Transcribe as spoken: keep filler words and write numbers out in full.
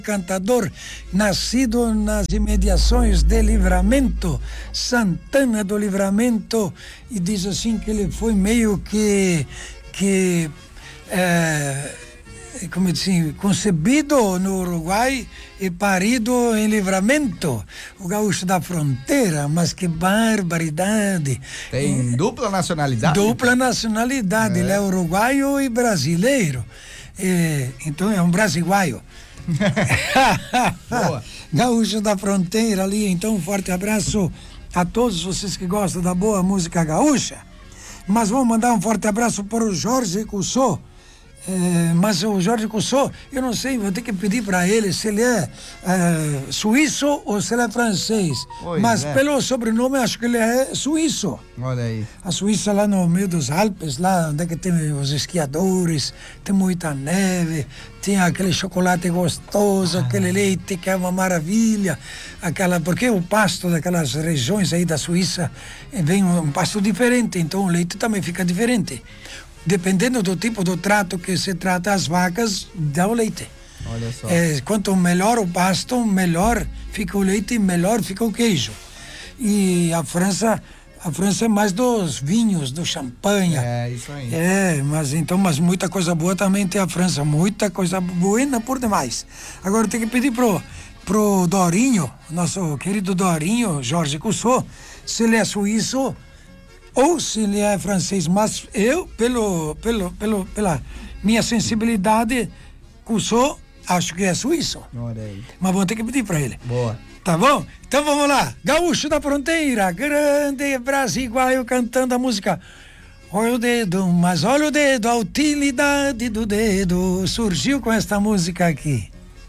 cantador nascido nas imediações de Livramento, Santana do Livramento, e diz assim que ele foi meio que que é, como eu disse, concebido no Uruguai e parido em Livramento, o gaúcho da fronteira. Mas que barbaridade! Tem dupla nacionalidade? Dupla nacionalidade, é. Ele é uruguaio e brasileiro. É, então é um brasiguaio. Gaúcho da fronteira ali. Então um forte abraço a todos vocês que gostam da boa música gaúcha. Mas vamos mandar um forte abraço para o Jorge Cussô. É, mas o Jorge Cussô, eu não sei, vou ter que pedir para ele se ele é, é suíço ou se ele é francês. Pois mas é. Pelo sobrenome acho que ele é suíço. Olha aí. A Suíça lá no meio dos Alpes, lá onde é que tem os esquiadores, tem muita neve, tem aquele chocolate gostoso, ah. aquele leite que é uma maravilha, aquela, porque o pasto daquelas regiões aí da Suíça vem um pasto diferente, então o leite também fica diferente. Dependendo do tipo do trato que se trata as vacas, dá o leite. Olha só. É, quanto melhor o pasto, melhor fica o leite e melhor fica o queijo. E a França, a França é mais dos vinhos, do champanhe. É, isso aí. É, mas então, mas muita coisa boa também tem a França, muita coisa boa por demais. Agora tem que pedir pro, pro Dorinho, nosso querido Dorinho, Jorge Cussô, se ele é suíço ou se ele é francês, mas eu, pelo, pelo, pelo, pela minha sensibilidade, Cussô, acho que é suíço. Olha aí. Mas vamos ter que pedir para ele. Boa. Tá bom? Então vamos lá. Gaúcho da fronteira, grande brasiguaio cantando a música. Olha o dedo, mas olha o dedo, a utilidade do dedo surgiu com esta música aqui.